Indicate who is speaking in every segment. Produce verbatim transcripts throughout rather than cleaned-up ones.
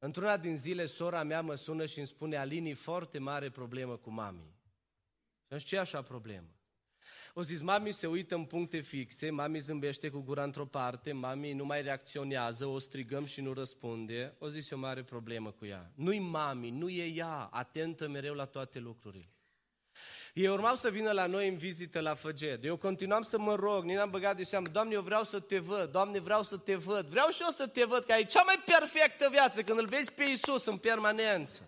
Speaker 1: Într-una din zile, sora mea mă sună și îmi spune: Alini, foarte mare problemă cu mami. Și ce e așa problemă? O zis, mami se uită în puncte fixe, mami zâmbește cu gura într-o parte, mami nu mai reacționează, o strigăm și nu răspunde. O zis, e o mare problemă cu ea. Nu-i mami, nu e ea, atentă mereu la toate lucrurile. Ei urmau să vină la noi în vizită la Făget. Eu continuam să mă rog, nici n-am băgat de seamă, Doamne, eu vreau să te văd, Doamne, vreau să te văd, vreau și eu să te văd, că ai cea mai perfectă viață, când îl vezi pe Iisus în permanență.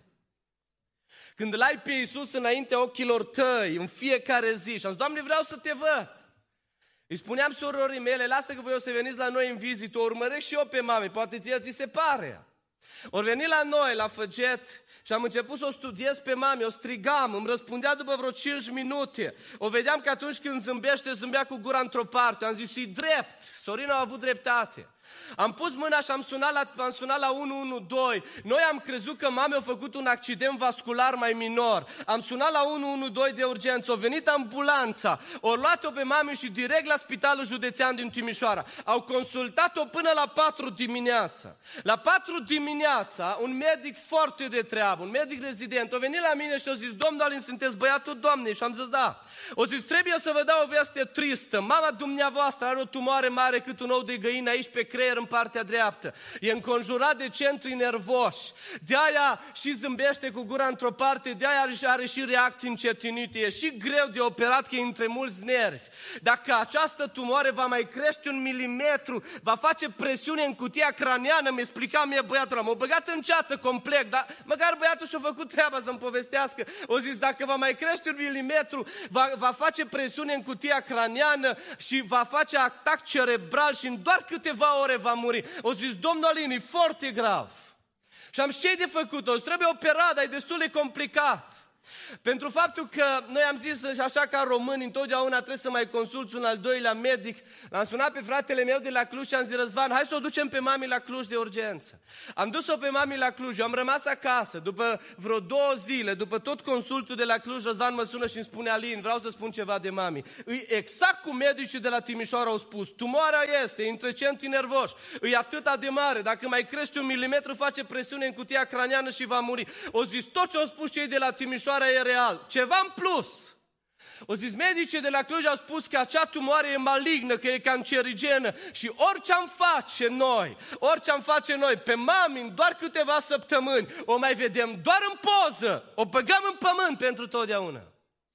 Speaker 1: Când îl ai pe Iisus înaintea ochilor tăi, în fiecare zi, și am zis, Doamne, vreau să te văd. Îi spuneam surorii mele, lasă că voi o să veniți la noi în vizită, o urmăresc și eu pe mame, poate ție ți se pare. Ori veni la noi, la Făget, și am început să o studiez pe mami, o strigam, îmi răspundea după vreo cinci minute. O vedeam că atunci când zâmbește, zâmbea cu gura într-o parte. Am zis, e drept, Sorina a avut dreptate. Am pus mâna și am sunat la, am sunat la unu unu doi. Noi am crezut că mami a făcut un accident vascular mai minor. Am sunat la unu unu doi de urgență, a venit ambulanța, au luat-o pe mami și direct la Spitalul Județean din Timișoara. Au consultat-o până la patru dimineața. La patru dimineața, un medic foarte de treabă, un medic rezident, a venit la mine și a zis, domnul Alin, sunteți băiatul doamnei? Și am zis, da. O zis, trebuie să vă dau o veste tristă. Mama dumneavoastră are o tumoare mare cât un ou de găină aici pe creier în partea dreaptă. E înconjurat de centri nervoși. De-aia și zâmbește cu gura într-o parte, de-aia are, are și reacții încetinite. E și greu de operat, că e între mulți nervi. Dacă această tumoare va mai crește un milimetru, va face presiune în cutia craniană, mi explica mie băiatul, m-a băgat în ceață complet, dar măcar băiatul și-a făcut treaba să-mi povestească. O zis, dacă va mai crește un milimetru, va, va face presiune în cutia craniană și va face atac cerebral și în doar câteva ore va muri. O zis, domnul Alin, e foarte grav. Și am zis, ce-i de făcut? O zis, trebuie operat, dar e destul de complicat. Pentru faptul că noi am zis, așa ca români, întotdeauna trebuie să mai consulți un al doilea medic. L-am sunat pe fratele meu de la Cluj și am zis, Răzvan, hai să o ducem pe mami la Cluj de urgență. Am dus-o pe mami la Cluj, eu am rămas acasă. După vreo două zile, după tot consultul de la Cluj, Răzvan mă sună și îmi spune, Alin, vreau să spun ceva de mami. E exact cum medicii de la Timișoara au spus, tumoarea este între centri nervoși, e atâta de mare, dacă mai crește un milimetru, face presiune în cutia craniană și va muri. O zis, tot ce au spus cei de la Timișoara e real. Ceva în plus. O zis, medicii de la Cluj au spus că acea tumoare e malignă, că e cancerigenă și orice am face noi, orice am face noi, pe mami în doar câteva săptămâni, o mai vedem doar în poză, o băgăm în pământ pentru totdeauna.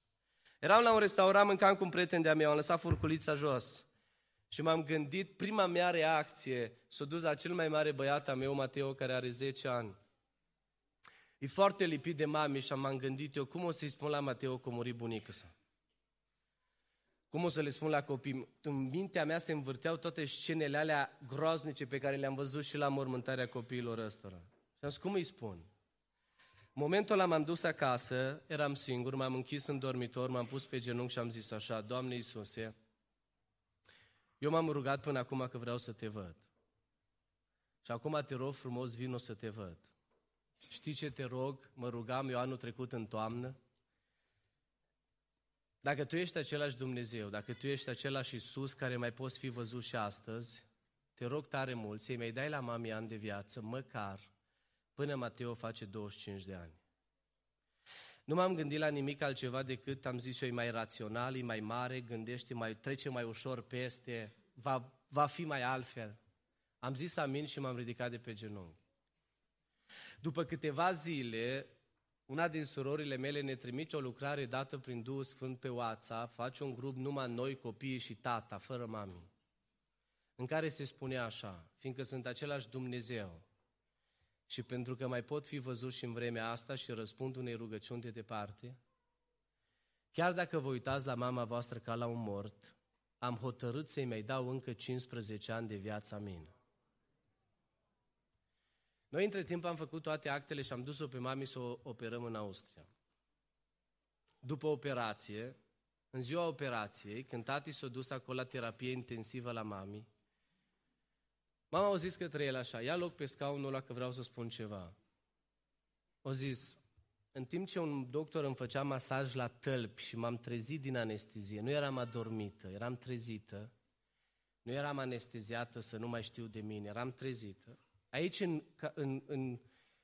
Speaker 1: Eram la un restaurant, mâncam cu un prieten de-a meu, am lăsat furculița jos și m-am gândit, prima mea reacție s-a dus la cel mai mare băiat al meu, Mateo, care are zece ani. E foarte lipit de mami și m-am gândit eu, cum o să-i spun la Mateo că a murit bunica sa? Cum o să le spun la copii? În mintea mea se învârteau toate scenele alea groaznice pe care le-am văzut și la mormântarea copiilor ăstora. Și am zis, cum îi spun? În momentul ăla m-am dus acasă, eram singur, m-am închis în dormitor, m-am pus pe genunchi și am zis așa, Doamne Iisuse, eu m-am rugat până acum că vreau să te văd. Și acum te rog frumos, vino să te văd. Știi ce te rog? Mă rugam eu anul trecut în toamnă. Dacă Tu ești același Dumnezeu, dacă Tu ești același Iisus care mai poți fi văzut și astăzi, te rog tare mult să-i mai dai la mami ani de viață, măcar până Mateo face douăzeci și cinci de ani. Nu m-am gândit la nimic altceva decât, am zis eu, e mai rațional, e mai mare, gândește, mai, trece mai ușor peste, va, va fi mai altfel. Am zis amin și m-am ridicat de pe genunchi. După câteva zile, una din surorile mele ne trimite o lucrare dată prin Duhul Sfânt pe WhatsApp, face un grup numai noi, copiii și tata, fără mami, în care se spune așa, fiindcă sunt același Dumnezeu și pentru că mai pot fi văzut și în vremea asta și răspund unei rugăciuni de departe, chiar dacă vă uitați la mama voastră ca la un mort, am hotărât să-i mai dau încă cincisprezece ani de viață, amin. Noi între timp am făcut toate actele și am dus-o pe mami să o operăm în Austria. După operație, în ziua operației, când tati s-a dus acolo la terapie intensivă la mami, mama a zis către el așa, ia loc pe scaunul ăla că vreau să spun ceva. O zis, în timp ce un doctor îmi făcea masaj la tălpi și m-am trezit din anestezie, nu eram adormită, eram trezită, nu eram anesteziată să nu mai știu de mine, eram trezită. Aici, în, în, în,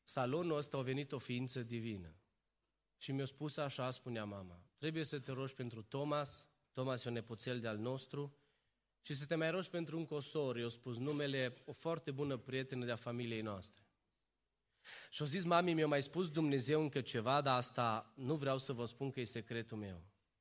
Speaker 1: salonul ăsta a venit o ființă divină. Și mi-a spus așa, spunea mama, trebuie să te rogi pentru Thomas, Thomas e un nepoțel de-al nostru, și să te mai rogi pentru un cosor, i-a spus numele, o foarte bună prietenă de-a familiei noastre. Și a zis, mami, mi-a mai spus Dumnezeu încă ceva, dar asta nu vreau să vă spun că e secretul meu.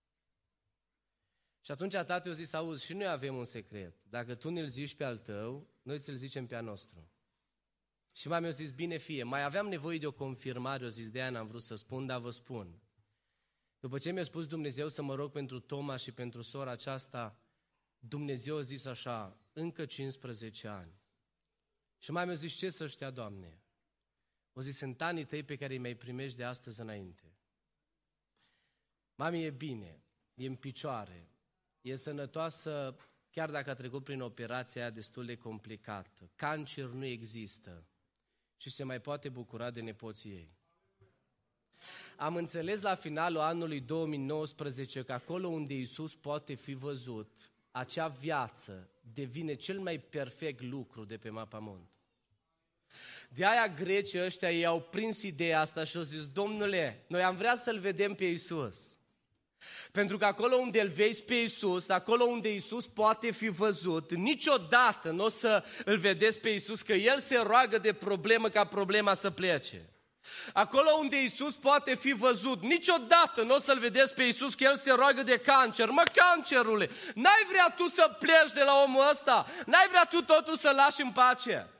Speaker 1: Și atunci tati a zis, auzi, și noi avem un secret. Dacă tu ne-l zici pe al tău, noi ți-l zicem pe al nostru. Și mami a zis, bine fie, mai aveam nevoie de o confirmare, a zis, de aia n-am vrut să spun, dar vă spun. După ce mi-a spus Dumnezeu să mă rog pentru Toma și pentru sora aceasta, Dumnezeu a zis așa, încă cincisprezece ani. Și mami a zis, ce să știa, Doamne? O zis, sunt anii tăi pe care îi mai primești de astăzi înainte. Mami, e bine, e în picioare, e sănătoasă, chiar dacă a trecut prin operația aia destul de complicată. Cancer nu există și se mai poate bucura de nepoții ei. Am înțeles la finalul anului două mii nouăsprezece că acolo unde Iisus poate fi văzut, acea viață devine cel mai perfect lucru de pe mapamont. De aia grecii ăștia ei au prins ideea asta și au zis, Domnule, noi am vrea să-L vedem pe Iisus. Pentru că acolo unde îl vezi pe Iisus, acolo unde Iisus poate fi văzut, niciodată nu o să îl vedeți pe Iisus că El se roagă de problemă ca problema să plece. Acolo unde Iisus poate fi văzut, niciodată nu o să-L vedeți pe Iisus că El se roagă de cancer. Mă, cancerule, n-ai vrea tu să pleci de la omul ăsta? N-ai vrea tu totul să-l lași în pace?